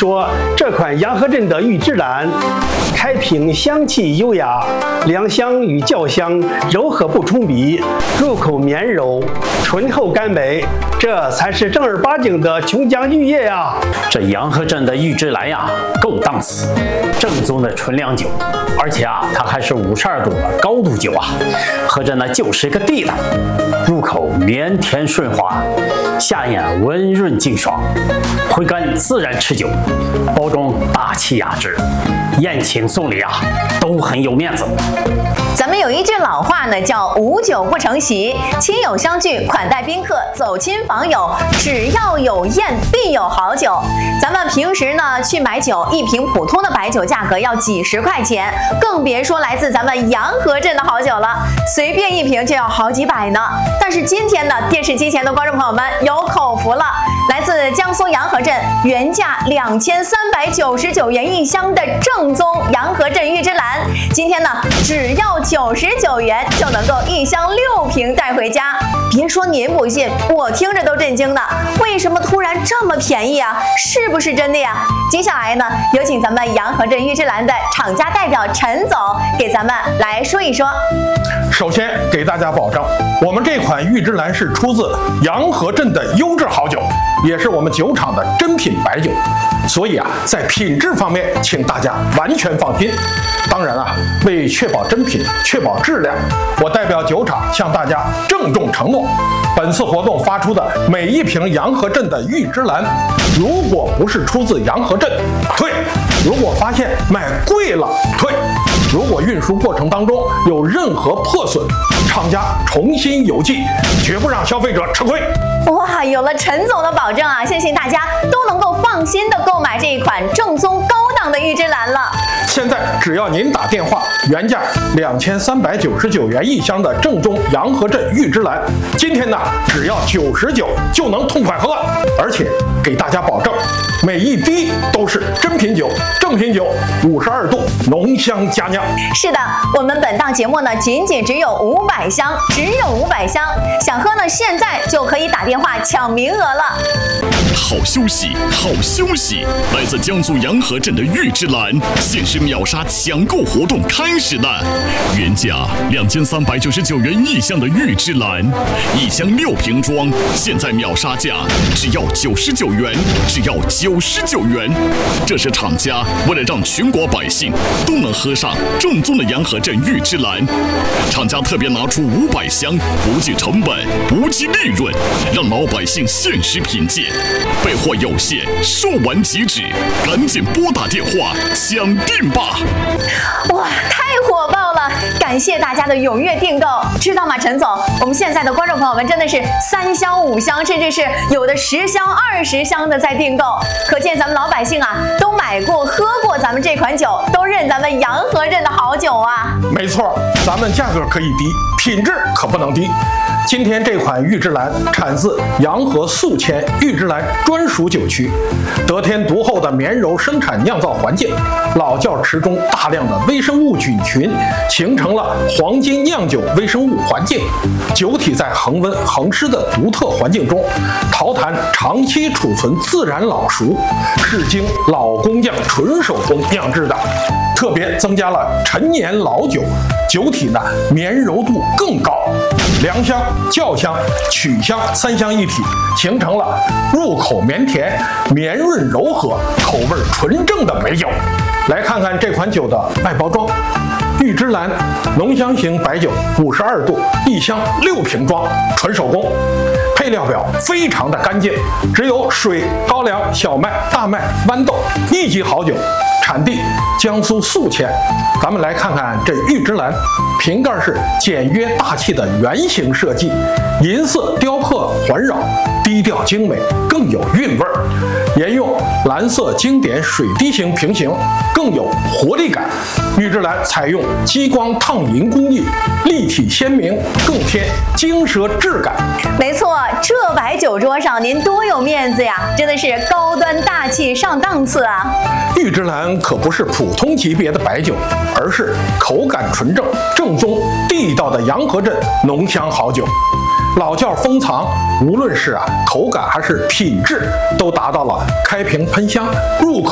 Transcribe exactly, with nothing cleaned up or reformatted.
说这款洋河镇的玉芝兰，开瓶香气优雅，凉香与酵香柔和不冲鼻，入口绵柔，醇厚甘美，这才是正儿八经的琼浆玉液呀！ 这洋河镇的玉芝兰呀，够档次，正宗的纯粮酒，而且啊，它还是五十二度的高度酒啊，喝着呢就是个地道，入口绵甜顺滑，下咽温润净爽，回甘自然持久，包装大气雅致，宴请送礼啊都很有面子。 咱们有一句老话呢，叫无酒不成席，亲友相聚，款待宾客，走亲访友，只要有宴必有好酒。咱们平时呢去买酒，一瓶普通的白酒价格要几十块钱，更别说来自咱们洋河镇的好酒了，随便一瓶就要好几百呢。但是今天呢，电视机前的观众朋友们有口福了，来自江苏洋河镇，原价两千三百九十九元一箱的正宗洋河镇玉芝兰，今天呢只要九十九元就能够一箱六瓶带回家。别说您不信，我听着都震惊呢。为什么突然这么便宜啊？是不是真的呀？接下来呢，有请咱们洋河镇玉芝兰的厂家代表陈总给咱们来说一说。 首先给大家保证，我们这款玉芝兰是出自洋河镇的优质好酒，也是我们酒厂的珍品白酒，所以啊，在品质方面，请大家完全放心。当然啊，为确保真品、确保质量，我代表酒厂向大家郑重承诺，本次活动发出的每一瓶洋河镇的玉芝兰，如果不是出自洋河镇，退；如果发现卖贵了，退；如果运输过程当中有任何破损，厂家重新邮寄，绝不让消费者吃亏。 哇，有了陈总的保证啊，相信大家都能够放心的购买这一款正宗高档的玉芝兰了。 现在只要您打电话，原价两千三百九十九元一箱的正宗洋河镇玉芝兰，今天呢只要九十九就能痛快喝，而且给大家保证，每一滴都是真品酒、正品酒，五十二度浓香佳酿。 是的，我们本档节目呢仅仅只有五百箱，只有五百箱，想喝呢现在就可以打电话抢名额了。 好消息，好消息！来自江苏洋河镇的玉芝兰限时秒杀抢购活动开始了，原价两千三百九十九元一箱的玉芝兰，一箱六瓶装，现在秒杀价只要九十九元，只要九十九元。这是厂家为了让全国百姓都能喝上正宗的洋河镇玉芝兰，厂家特别拿出五百箱，不计成本，不计利润，让老百姓限时品鉴。备货有限，售完即止，赶紧拨打电话抢订吧！ 哇，太火爆了！感谢大家的踊跃订购，知道吗，陈总？我们现在的观众朋友们真的是三箱、五箱，甚至是有的十箱、二十箱的在订购，可见咱们老百姓啊都买过、喝过咱们这款酒，都认咱们洋河镇的好酒啊！ 没错，咱们价格可以低，品质可不能低。今天这款玉芝兰产自洋河宿迁玉芝兰专属酒区，得天独厚的绵柔生产酿造环境，老窖池中大量的微生物菌群形成了黄金酿酒微生物环境，酒体在恒温恒湿的独特环境中，陶坛长期储存自然老熟，是经老工匠纯手工酿制的，特别增加了陈年老酒，酒体呢绵柔度更高，凉香、酵香、曲香三香一体，形成了入口绵甜、绵润柔和、口味纯正的美酒。来看看这款酒的外包装，玉芝兰浓香型白酒，五十二度，一箱六瓶装，纯手工。配料表非常的干净，只有水、高粱、小麦、大麦、豌豆，一级好酒。产地江苏宿迁。咱们来看看这玉芝兰，瓶盖是简约大气的圆形设计，银色雕刻环绕，低调精美，更有韵味儿。沿用蓝色经典水滴型瓶型，更有活力感。玉芝兰采用激光烫银工艺，立体鲜明，更添精奢质感。 没错，这摆酒桌上您多有面子呀，真的是高端大气上档次啊！ 玉芝兰可不是普通级别的白酒，而是口感纯正、正宗地道的洋河镇浓香好酒。老窖封藏，无论是啊口感还是品质，都达到了开瓶喷香、入口